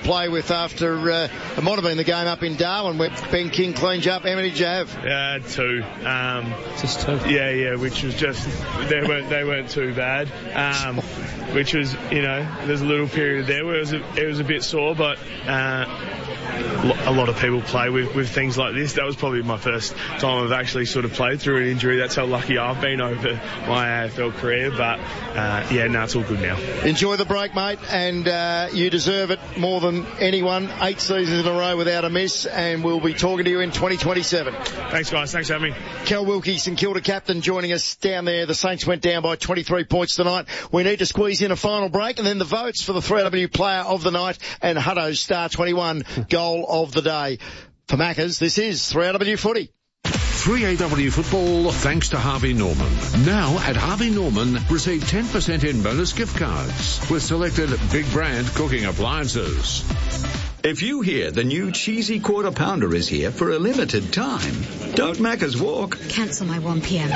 play with after it might have been the game up in Darwin where Ben King cleaned you up. How many did you have? Yeah, 2. Just 2? Yeah, which was just, they weren't too bad. Which was, there's a little period there where it was a bit sore, but a lot of people play with things like this. That was probably my first time I've actually sort of played through an injury. That's how lucky I've been over my AFL career, but it's all good now. Enjoy the break, mate, and you deserve it more than anyone. 8 seasons in a row without a miss, and we'll be talking to you in 2027. Thanks, guys. Thanks for having me. Cal Wilkie, St Kilda captain, joining us down there. The Saints went down by 23 points tonight. We need to squeeze in a final break, and then the votes for the 3AW player of the night and Hutto's star 21 goal of the day. For Maccas, this is 3AW Footy. 3AW Football, thanks to Harvey Norman. Now at Harvey Norman, receive 10% in bonus gift cards with selected big brand cooking appliances. If you hear the new cheesy quarter pounder is here for a limited time, don't Macca's walk. Cancel my 1 p.m.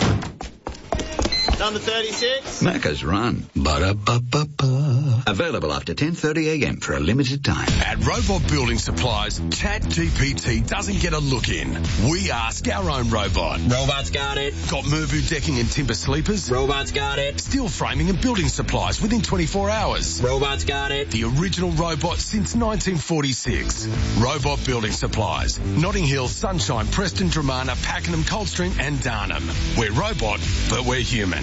Number 36. Macca's run. Ba-da-ba-ba-ba. Available after 10:30 a.m. for a limited time. At Robot Building Supplies, ChatGPT doesn't get a look in. We ask our own robot. Robot's got it. Got Mervu decking and timber sleepers? Robot's got it. Steel framing and building supplies within 24 hours? Robot's got it. The original robot since 1946. Robot Building Supplies. Notting Hill, Sunshine, Preston, Dramana, Pakenham, Coldstream and Darnham. We're robot, but we're human.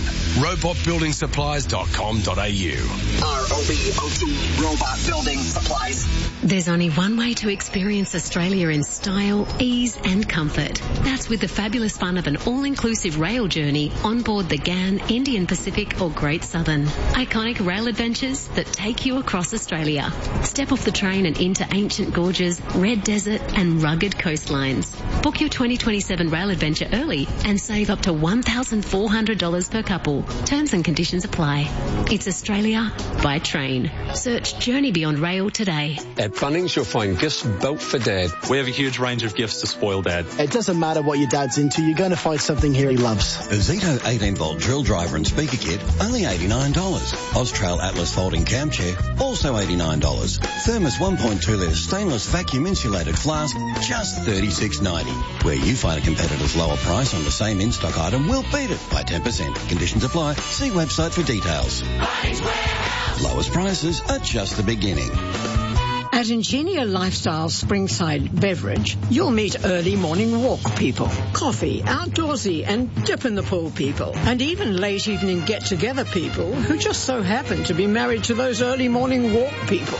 robotbuildingSupplies.com.au. ROBOT Robot Building Supplies. There's only one way to experience Australia in style, ease and comfort. That's with the fabulous fun of an all-inclusive rail journey on board the GAN, Indian Pacific or Great Southern. Iconic rail adventures that take you across Australia. Step off the train and into ancient gorges, red desert and rugged coastlines. Book your 2027 rail adventure early and save up to $1,400 per couple. Terms and conditions apply. It's Australia by train. Search Journey Beyond Rail today. At Bunnings, you'll find gifts built for Dad. We have a huge range of gifts to spoil Dad. It doesn't matter what your dad's into, you're going to find something here he loves. A Zito 18-volt drill driver and speaker kit, only $89. Austrail Atlas folding cam chair, also $89. Thermos 1.2-litre stainless vacuum insulated flask, just $36.90. Where you find a competitor's lower price on the same in-stock item, we'll beat it by 10%. Conditions apply. See website for details. Lowest prices are just the beginning. At Ingenia Lifestyle Springside Beverage, you'll meet early morning walk people, coffee, outdoorsy and dip in the pool people, and even late evening get-together people who just so happen to be married to those early morning walk people.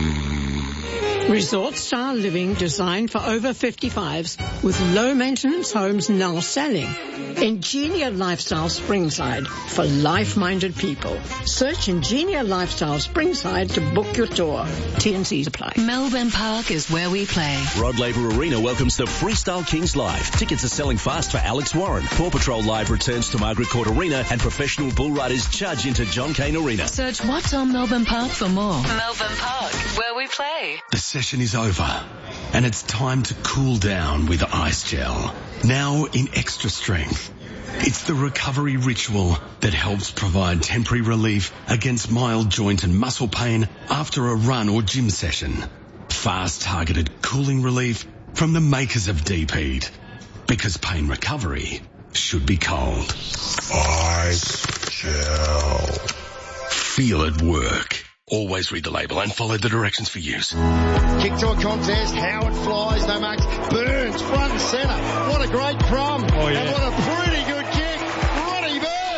Resort-style living designed for over 55s with low-maintenance homes now selling. Ingenia Lifestyle Springside for life-minded people. Search Ingenia Lifestyle Springside to book your tour. T&Cs apply. Melbourne Park is where we play. Rod Laver Arena welcomes the Freestyle Kings Live. Tickets are selling fast for Alex Warren. Paw Patrol Live returns to Margaret Court Arena and professional bull riders charge into John Cain Arena. Search What's on Melbourne Park for more. Melbourne Park, where we play. The session is over, and it's time to cool down with Ice Gel. Now in extra strength. It's the recovery ritual that helps provide temporary relief against mild joint and muscle pain after a run or gym session. Fast targeted cooling relief from the makers of Deep Heat. Because pain recovery should be cold. Ice Gel. Feel it work. Always read the label and follow the directions for use. Kick to a contest. Howard flies. No marks. Burns front and centre. What a great prom. Oh, yeah. And what a pretty good kick. Ronnie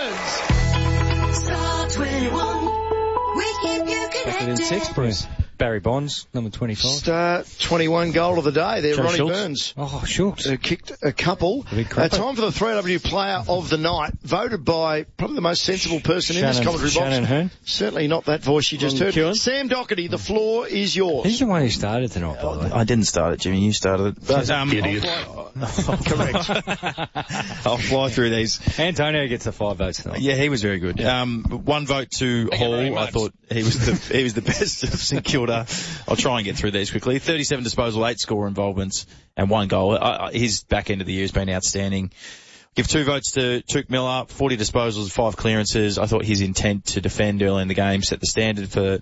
Burns. Star 21. We keep you connected. Barry Bonds, number 25. Star 21 goal of the day there, Ronnie Schultz. Burns. Oh, Schultz. Kicked a couple. Time for the 3AW player of the night, voted by probably the most sensible person in this commentary box. Shannon Hearn. Certainly not that voice you just heard. Keelan. Sam Doherty, the floor is yours. He's the one who started tonight, by the way. I didn't start it, Jimmy. You started it. Idiot. Correct. I'll fly through these. Antonio gets the 5 votes tonight. Yeah, he was very good. Yeah. 1 vote to Hall. I thought he was the best of St Kilda. I'll try and get through these quickly. 37 disposal, 8 score involvements, and 1 goal. His back end of the year has been outstanding. Give 2 votes to Tuke Miller, 40 disposals, 5 clearances. I thought his intent to defend early in the game set the standard for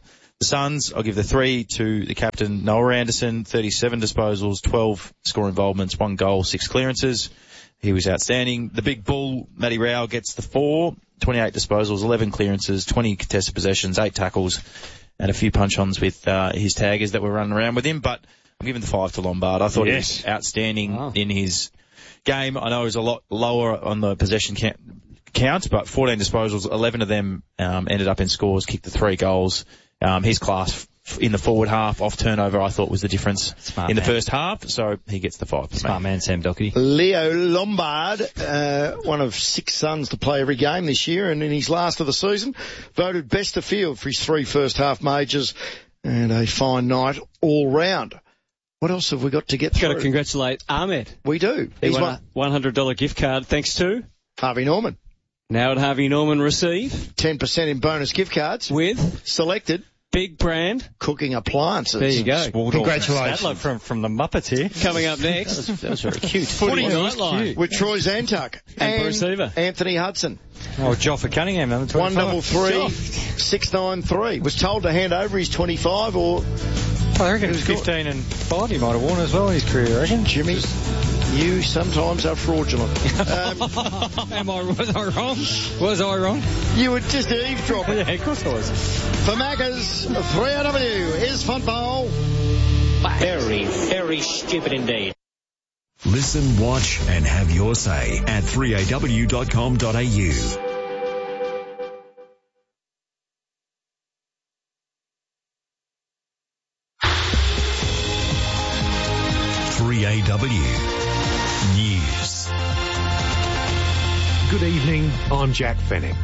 The Suns, I'll give the 3 to the captain, Noah Anderson, 37 disposals, 12 score involvements, 1 goal, 6 clearances. He was outstanding. The big bull, Matty Rao, gets the 4, 28 disposals, 11 clearances, 20 contested possessions, 8 tackles, and a few punch-ons with his taggers that were running around with him. But I'm giving the 5 to Lombard. I thought he was outstanding in his game. I know it was a lot lower on the possession count, but 14 disposals, 11 of them ended up in scores, kicked the 3 goals. His class in the forward half off turnover, I thought, was the difference in the first half, so he gets the 5. Smart man, Sam Doherty. Leo Lombard, one of 6 Suns to play every game this year, and in his last of the season, voted best of field for his 3 first half majors, and a fine night all round. What else have we got to get through? Got to congratulate Ahmed. We do. He won a $100 gift card thanks to Harvey Norman. Now at Harvey Norman receive 10% in bonus gift cards with selected big brand cooking appliances. There you go. Congratulations. From the Muppets here. Coming up next. That was very cute. Footy Nightline. With Troy Zantuck and receiver Anthony Hudson. Oh, Joffa Cunningham, number 25. 133 693. Was told to hand over his 25 or... I reckon it was 15 and 5 he might have worn as well in his career, I reckon. Jimmy, you sometimes are fraudulent. Was I wrong? You were just eavesdropping. Yeah, of course I was. For Macca's, 3AW is football. Very, very stupid indeed. Listen, watch and have your say at 3aw.com.au. 3AW News. Good evening, I'm Jack Fennick.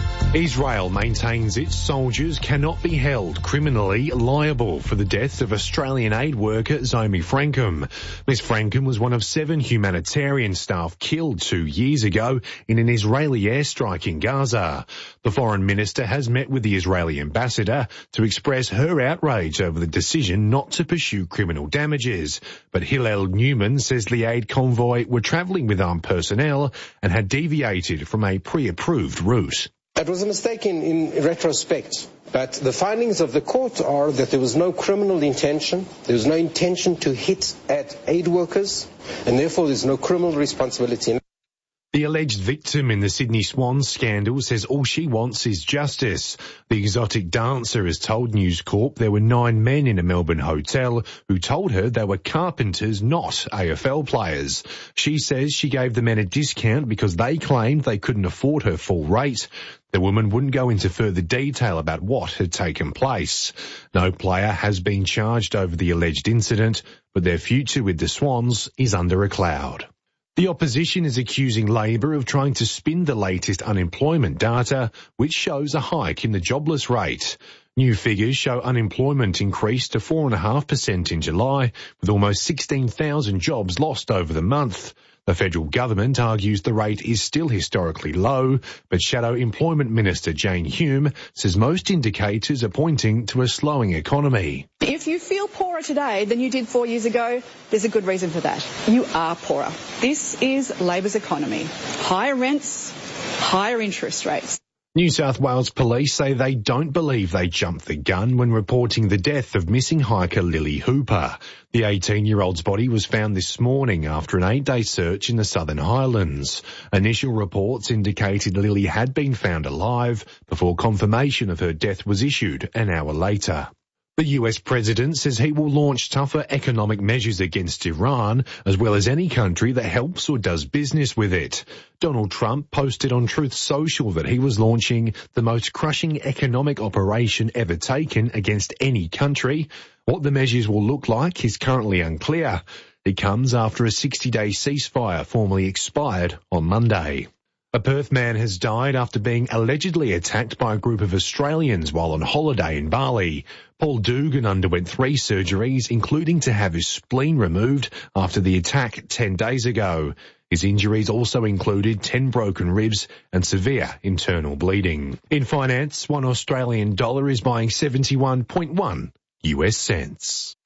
Israel maintains its soldiers cannot be held criminally liable for the death of Australian aid worker Zomi Frankham. Ms Frankham was one of 7 humanitarian staff killed 2 years ago in an Israeli airstrike in Gaza. The foreign minister has met with the Israeli ambassador to express her outrage over the decision not to pursue criminal damages. But Hillel Newman says the aid convoy were travelling with armed personnel and had deviated from a pre-approved route. It was a mistake in retrospect, but the findings of the court are that there was no criminal intention, there was no intention to hit at aid workers, and therefore there's no criminal responsibility. The alleged victim in the Sydney Swans scandal says all she wants is justice. The exotic dancer has told News Corp there were 9 men in a Melbourne hotel who told her they were carpenters, not AFL players. She says she gave the men a discount because they claimed they couldn't afford her full rate. The woman wouldn't go into further detail about what had taken place. No player has been charged over the alleged incident, but their future with the Swans is under a cloud. The opposition is accusing Labor of trying to spin the latest unemployment data, which shows a hike in the jobless rate. New figures show unemployment increased to 4.5% in July, with almost 16,000 jobs lost over the month. The federal government argues the rate is still historically low, but Shadow Employment Minister Jane Hume says most indicators are pointing to a slowing economy. If you feel poorer today than you did 4 years ago, there's a good reason for that. You are poorer. This is Labor's economy. Higher rents, higher interest rates. New South Wales police say they don't believe they jumped the gun when reporting the death of missing hiker Lily Hooper. The 18-year-old's body was found this morning after an 8-day search in the Southern Highlands. Initial reports indicated Lily had been found alive before confirmation of her death was issued an hour later. The US president says he will launch tougher economic measures against Iran, as well as any country that helps or does business with it. Donald Trump posted on Truth Social that he was launching the most crushing economic operation ever taken against any country. What the measures will look like is currently unclear. It comes after a 60-day ceasefire formally expired on Monday. A Perth man has died after being allegedly attacked by a group of Australians while on holiday in Bali. Paul Dugan underwent 3 surgeries, including to have his spleen removed after the attack 10 days ago. His injuries also included 10 broken ribs and severe internal bleeding. In finance, $1 Australian dollar is buying 71.1 US cents.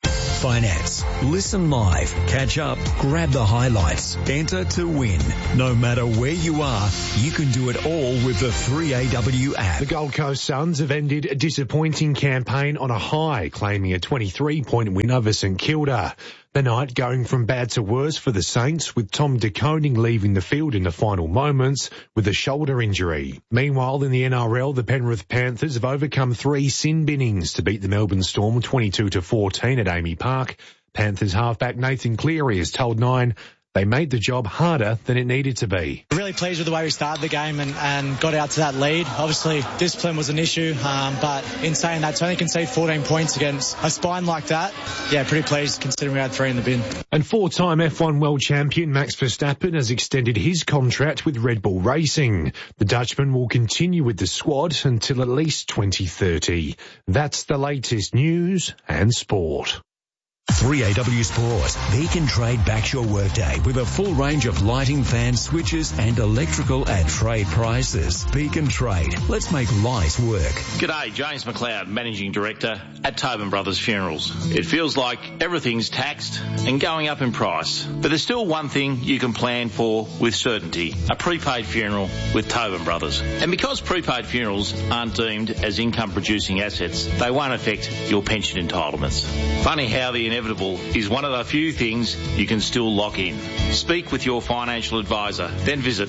Finance. Listen live, catch up, grab the highlights, enter to win. No matter where you are, you can do it all with the 3AW app. The Gold Coast Suns have ended a disappointing campaign on a high, claiming a 23-point win over St Kilda. The night going from bad to worse for the Saints, with Tom De Koning leaving the field in the final moments with a shoulder injury. Meanwhile, in the NRL, the Penrith Panthers have overcome 3 sin binnings to beat the Melbourne Storm 22-14 at Amy Park. Panthers halfback Nathan Cleary has told Nine they made the job harder than it needed to be. Really pleased with the way we started the game and got out to that lead. Obviously, discipline was an issue, but in saying that, to only concede 14 points against a spine like that, yeah, pretty pleased considering we had 3 in the bin. And 4-time F1 world champion Max Verstappen has extended his contract with Red Bull Racing. The Dutchman will continue with the squad until at least 2030. That's the latest news and sport. 3AW Sport. Beacon Trade backs your workday with a full range of lighting, fan switches and electrical at trade prices. Beacon Trade. Let's make light work. G'day, James McLeod, Managing Director at Tobin Brothers Funerals. It feels like everything's taxed and going up in price, but there's still one thing you can plan for with certainty: a prepaid funeral with Tobin Brothers. And because prepaid funerals aren't deemed as income-producing assets, they won't affect your pension entitlements. Funny how the inevitable is one of the few things you can still lock in. Speak with your financial advisor, then visit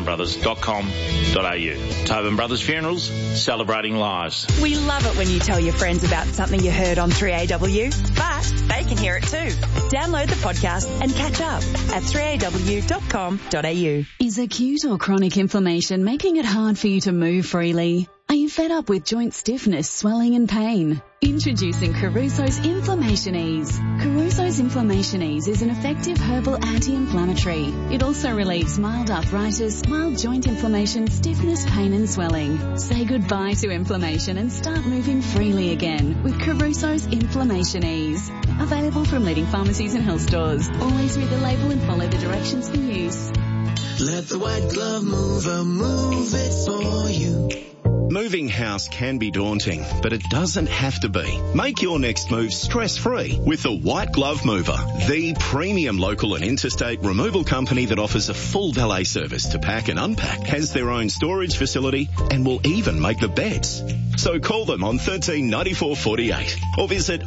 tobinbrothers.com.au. Tobin Brothers Funerals, celebrating lives. We love it when you tell your friends about something you heard on 3AW, but they can hear it too. Download the podcast and catch up at 3aw.com.au. Is acute or chronic inflammation making it hard for you to move freely? Are you fed up with joint stiffness, swelling and pain? Introducing Caruso's Inflammation Ease. Caruso's Inflammation Ease is an effective herbal anti-inflammatory. It also relieves mild arthritis, mild joint inflammation, stiffness, pain and swelling. Say goodbye to inflammation and start moving freely again with Caruso's Inflammation Ease. Available from leading pharmacies and health stores. Always read the label and follow the directions for use. Let the white glove mover move it for you. Moving house can be daunting, but it doesn't have to be. Make your next move stress-free with the White Glove Mover, the premium local and interstate removal company that offers a full valet service to pack and unpack, has their own storage facility, and will even make the beds. So call them on 13 94 48 or visit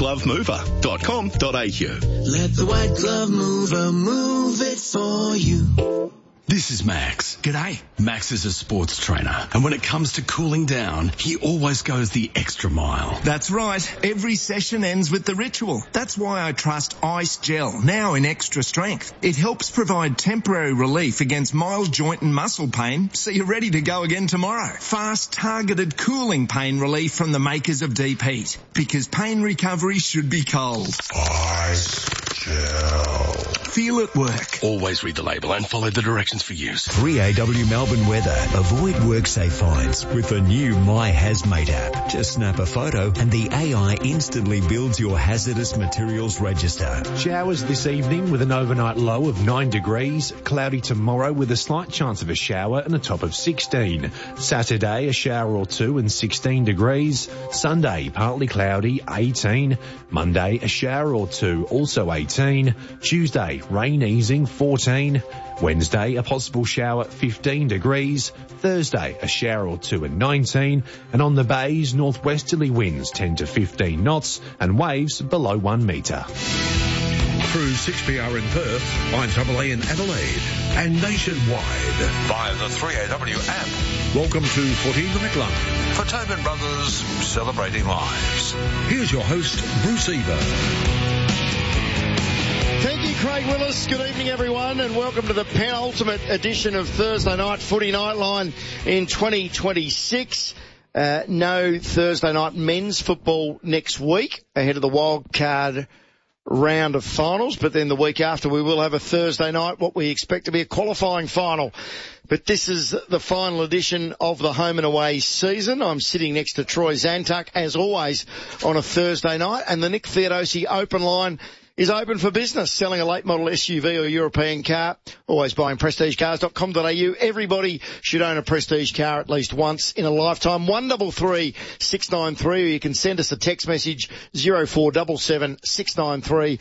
whiteglovemover.com.au. Let the white glove mover move it for you. This is Max. G'day. Max is a sports trainer, and when it comes to cooling down, he always goes the extra mile. That's right. Every session ends with the ritual. That's why I trust Ice Gel, now in extra strength. It helps provide temporary relief against mild joint and muscle pain, so you're ready to go again tomorrow. Fast, targeted cooling pain relief from the makers of Deep Heat, because pain recovery should be cold. Ice Gel. Feel it work. Always read the label and follow the directions for use. 3AW Melbourne weather. Avoid WorkSafe fines with the new My Hazmate app. Just snap a photo and the AI instantly builds your hazardous materials register. Showers this evening with an overnight low of 9 degrees. Cloudy tomorrow with a slight chance of a shower and a top of 16. Saturday, a shower or two and 16 degrees. Sunday, partly cloudy, 18. Monday, a shower or two, also 18. Tuesday, rain easing, 14. Wednesday, a possible shower, 15 degrees. Thursday, a shower or two and 19. And on the bays, northwesterly winds 10 to 15 knots and waves below 1 metre. Through 6PR in Perth, IAA in Adelaide, and nationwide via the 3AW app. Welcome to 14 Night Live for Tobin Brothers, celebrating lives. Here's your host, Bruce Eva. Thank you, Craig Willis. Good evening, everyone, and welcome to the penultimate edition of Thursday Night Footy Nightline in 2026. No Thursday night men's football next week ahead of the wildcard round of finals, but then the week after we will have a Thursday night, what we expect to be a qualifying final. But this is the final edition of the home and away season. I'm sitting next to Troy Zantuck, as always, on a Thursday night, and the Nick Theodosi open line is open for business. Selling a late model SUV or European car. Always buying prestigecars.com.au. Everybody should own a Prestige car at least once in a lifetime. 133 693, or you can send us a text message 0477 693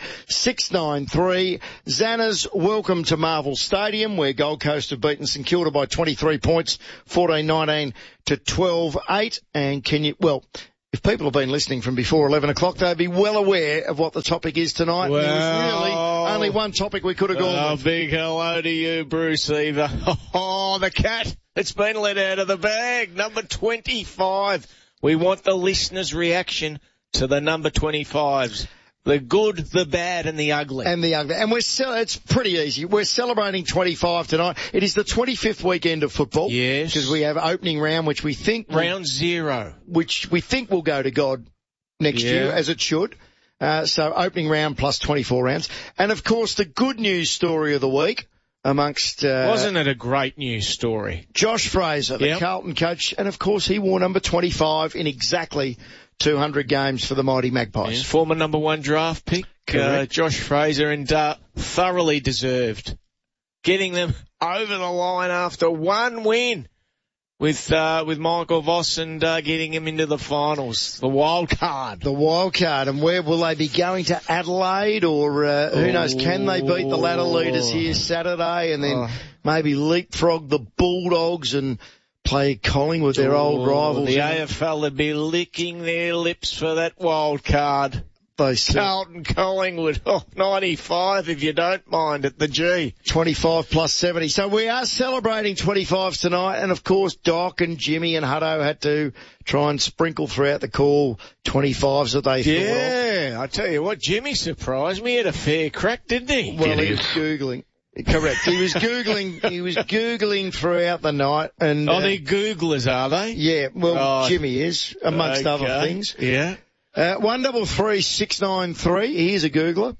693. Xana's, welcome to Marvel Stadium, where Gold Coast have beaten St Kilda by 23 points, 14-19 to 12-8. And if people have been listening from before 11 o'clock, they'll be well aware of what the topic is tonight. Well, there was really only one topic we could have gone with. Big hello to you, Bruce Eva. Oh, the cat that's been let out of the bag, number 25. We want the listeners' reaction to the number 25s. The good, the bad, and the ugly. And it's pretty easy. We're celebrating 25 tonight. It is the 25th weekend of football. Yes. Because we have opening round, which we think... Round 0. Which we think will go to God next year, as it should. So opening round plus 24 rounds. And of course, the good news story of the week amongst... Wasn't it a great news story? Josh Fraser, the Carlton coach. And of course, he wore number 25 in exactly 200 games for the mighty Magpies. Yeah, former number 1 draft pick, Josh Fraser, and thoroughly deserved. Getting them over the line after one win with Michael Voss and getting him into the finals. The wild card. The wild card. And where will they be going, to Adelaide, or who knows, can they beat the ladder leaders here Saturday and then maybe leapfrog the Bulldogs and play Collingwood, their old rivals? The AFL would be licking their lips for that wild card. Carlton Collingwood, 95 if you don't mind at the G. 25 plus 70. So we are celebrating 25s tonight, and of course Doc and Jimmy and Hutto had to try and sprinkle throughout the call 25s that they thought of. Yeah, I tell you what, Jimmy surprised me. He had a fair crack, didn't he? Well, he was Googling. Correct. He was Googling throughout the night. And they're Googlers, are they? Yeah, well, Jimmy is, amongst other things. Yeah. 133 693. He's a Googler.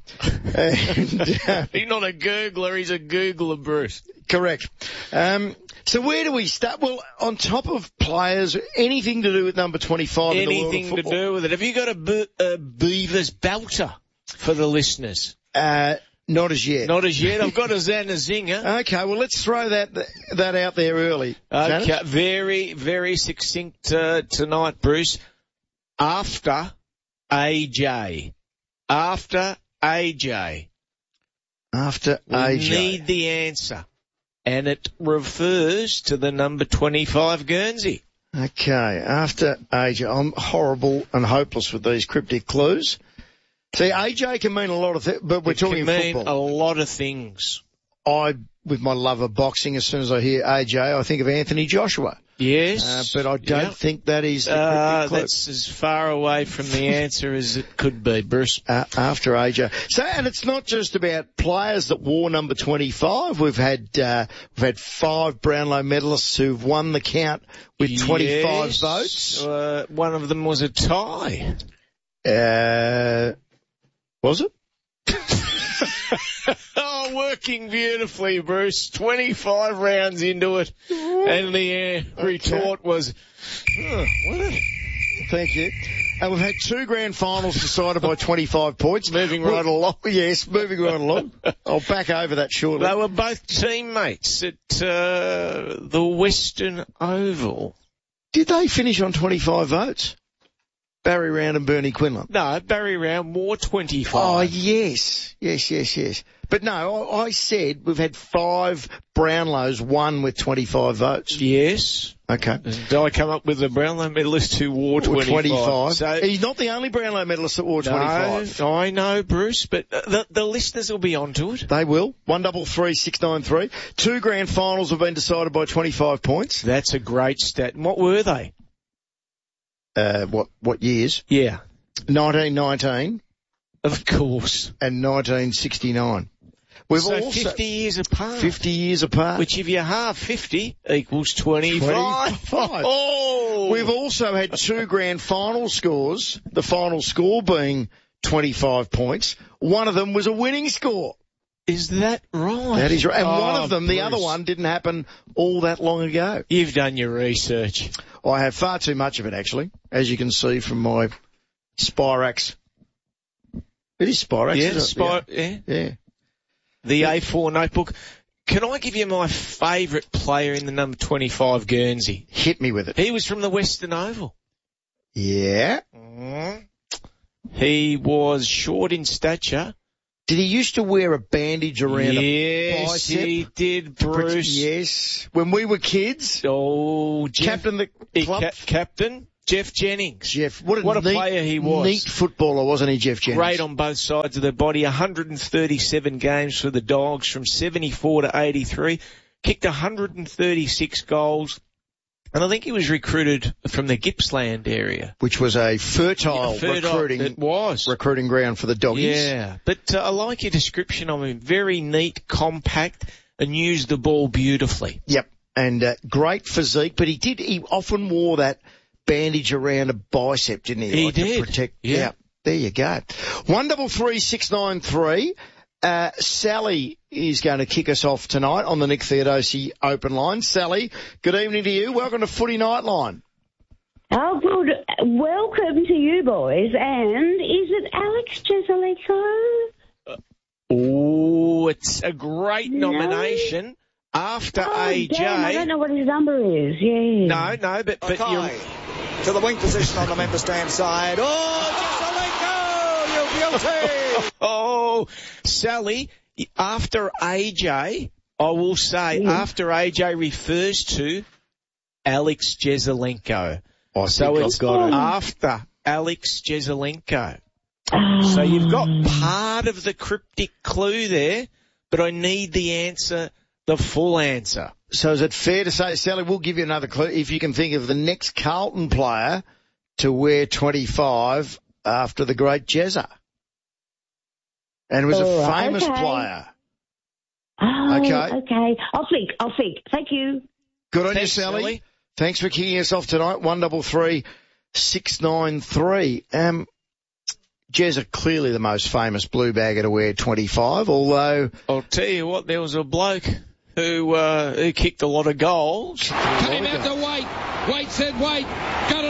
He's not a Googler, he's a Googler, Bruce. Correct. So where do we start? Well, on top of players, anything to do with number 25 in the world of football? Anything to do with it. Have you got a Beavers belter for the listeners? Not as yet. Not as yet. I've got a Xana Zinger. Okay, well, let's throw that out there early. Okay, Janet? Very, very succinct tonight, Bruce. After AJ. We need the answer. And it refers to the number 25 Guernsey. Okay, after AJ. I'm horrible and hopeless with these cryptic clues. See, AJ can mean a lot of things, but we're talking football. It can mean a lot of things. With my love of boxing, as soon as I hear AJ, I think of Anthony Joshua. Yes. But I don't think that is the cryptic clue. That's as far away from the answer as it could be, Bruce. After AJ. So, and it's not just about players that wore number 25. We've had 5 Brownlow medalists who've won the count with 25 votes. One of them was a tie. Was it? Working beautifully, Bruce. 25 rounds into it. And the retort was, what? Thank you. And we've had 2 grand finals decided by 25 points. Moving right along. Yes, moving right along. I'll back over that shortly. They were both teammates at the Western Oval. Did they finish on 25 votes? Barry Round and Bernie Quinlan. No, Barry Round wore 25. Oh, yes. But no, I said we've had 5 Brownlows won with 25 votes. Yes. Okay. Did I come up with a Brownlow medalist who wore 25? So he's not the only Brownlow medalist that wore 25. No, I know, Bruce, but the listeners will be onto it. They will. 133 693. 2 grand finals have been decided by 25 points. That's a great stat. And what were they? What years? Yeah. 1919. Of course. And 1969. So 50 years apart. 50 years apart. Which if you halve 50 equals 25. Oh! We've also had 2 grand final scores, the final score being 25 points. One of them was a winning score. Is that right? That is right. And one of them, the other one, didn't happen all that long ago. You've done your research. I have far too much of it, actually, as you can see from my Spirax. It is Spyrex, isn't it? Yeah. Yeah. The A4 notebook. Can I give you my favourite player in the number 25 Guernsey? Hit me with it. He was from the Western Oval. Yeah. He was short in stature. Did he used to wear a bandage around a bicep? Yes, he did, Bruce. Yes. When we were kids. Oh, Captain the club. Captain Jeff Jennings. Jeff, what a player he was. Neat footballer, wasn't he, Jeff Jennings? Great on both sides of the body. 137 games for the Dogs from 74 to 83. Kicked 136 goals. And I think he was recruited from the Gippsland area. Which was a fertile recruiting ground for the Doggies. Yeah. But I like your description of him. Very neat, compact, and used the ball beautifully. Yep. And great physique, but he often wore that bandage around a bicep, didn't he? He like did. To protect. Yeah. There you go. 133-693. Sally is going to kick us off tonight on the Nick Theodosi open line. Sally, good evening to you. Welcome to Footy Nightline. Oh, good. Welcome to you, boys. And is it Alex Jesaulenko? Oh, it's a great nomination. After AJ. Damn, I don't know what his number is. Yeah. No, but you're... To the wing position on the member stand side. Oh, Jesaulenko, you're guilty. Oh, Sally, after AJ, I will say, after AJ refers to Alex Jesaulenko. So it's after Alex Jesaulenko. So you've got part of the cryptic clue there, but I need the answer, the full answer. So is it fair to say, Sally, we'll give you another clue, if you can think of the next Carlton player to wear 25 after the great Jezza? And it was a famous player. Oh, okay. I'll think. Thank you. Good on you, Sally. Thanks for kicking us off tonight. 133-693. Jezza clearly the most famous blue bagger to wear 25, although... I'll tell you what, there was a bloke who kicked a lot of goals. Came out to Wait. Wait said wait. Got